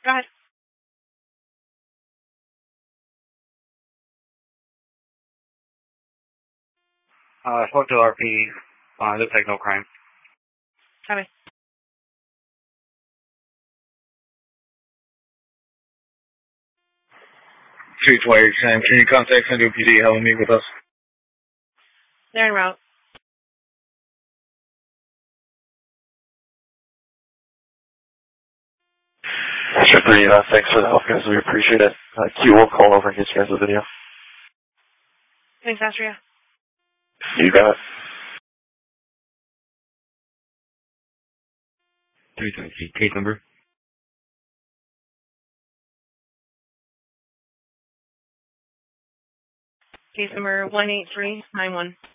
Go ahead. Spoke to RP. Looks like no crime. Copy. 320, can you contact San Diego PD? Have them meet with us? They're en route. Sure, thanks for the help, guys. We appreciate it. Q will call over and get you guys a video. Thanks, Astria. You got it. 320, case number. Case number 18391.